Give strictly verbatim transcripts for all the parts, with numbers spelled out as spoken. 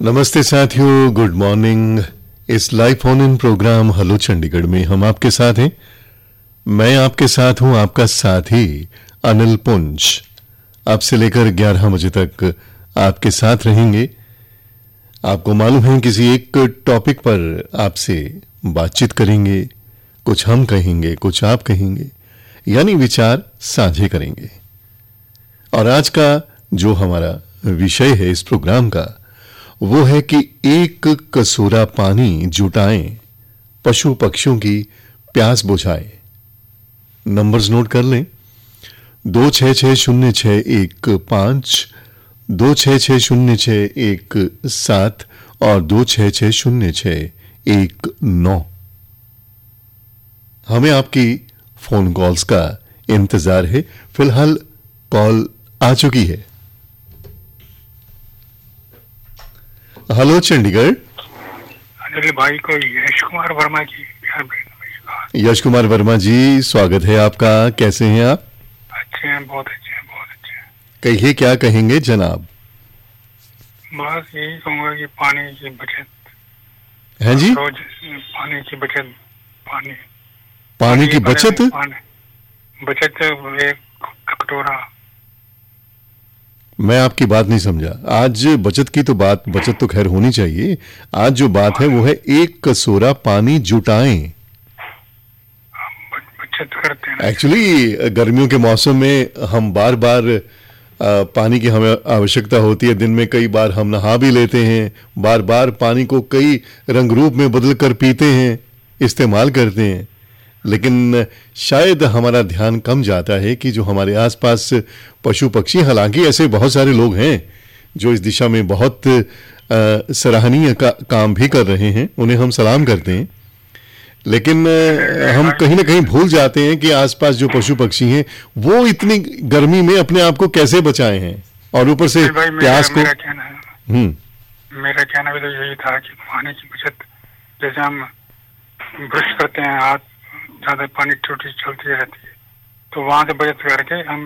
नमस्ते साथियों, good morning. इस live phone in programme hello Chandigarh में हम आपके साथ हैं। मैं आपके साथ हूं, आपका साथी अनिल पुंज। आपसे लेकर ग्यारह बजे तक आपके साथ रहेंगे। आपको मालूम है, किसी एक टॉपिक पर आपसे बातचीत करेंगे। कुछ हम कहेंगे, कुछ आप कहेंगे, यानी विचार साझे करेंगे। और आज का जो हमारा विषय है इस प्रोग्राम का, वो है कि एक कसूरा पानी जुटाएं, पशु पक्षियों की प्यास बुझाएं। नंबर्स नोट कर लें। दो छः छः शून्य छः एक पाँच, दो छः छः शून्य छः एक सात और दो छः छः शून्य छः एक नौ। हमें आपकी फोन कॉल्स का इंतजार है। फिलहाल कॉल आ चुकी है। हेलो चंडीगढ़। अनिल भाई को यश कुमार वर्मा जी प्यार भरी नमस्कार। यश कुमार वर्मा जी, स्वागत है आपका। कैसे हैं आप? अच्छे हैं, बहुत अच्छे हैं, बहुत अच्छे हैं। कहिए, क्या कहेंगे जनाब? बस यही कहूँगा कि पानी की बचत हैं जी? रोज पानी की बचत, पानी पानी की भरे बचत? में पानी बचत एक कटोरा। मैं आपकी बात नहीं समझा। आज बचत की तो बात, बचत तो खैर होनी चाहिए। आज जो बात है वो है एक कसूरा पानी जुटाएं। बचत करते हैं। एक्चुअली गर्मियों के मौसम में हम बार बार आ, पानी की हमें आवश्यकता होती है। दिन में कई बार हम नहा भी लेते हैं, बार बार पानी को कई रंग रूप में बदल कर पीते हैं, इस्तेमाल करते हैं। लेकिन शायद हमारा ध्यान कम जाता है कि जो हमारे आसपास पशु पक्षी, हालांकि ऐसे बहुत सारे लोग हैं जो इस दिशा में बहुत आ, सराहनीय का, काम भी कर रहे हैं, उन्हें हम सलाम करते हैं। लेकिन आ, हम कहीं ना कहीं भूल जाते हैं कि आसपास जो पशु पक्षी हैं वो इतनी गर्मी में अपने आप को कैसे बचाए हैं, और ऊपर से प्यास को। मेरा कहना है हम्म मेरा कहना भी तो यही था कि पानी की बचत, जैसे हम ब्रश करते हैं, हाथ ज्यादा पानी टूटी चलती रहती है, तो वहां से बचत करके हम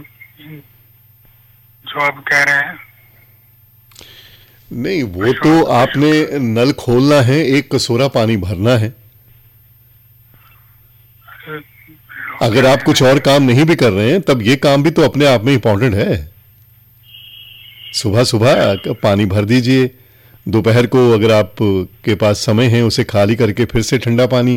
जो आप कह रहे हैं। नहीं, वो तो आपने नल खोलना है, एक कसूरा पानी भरना है। अगर आप कुछ और काम नहीं भी कर रहे हैं तब ये काम भी तो अपने आप में इंपॉर्टेंट है। सुबह सुबह पानी भर दीजिए। दोपहर को अगर आप के पास समय है, उसे खाली करके फिर से ठंडा पानी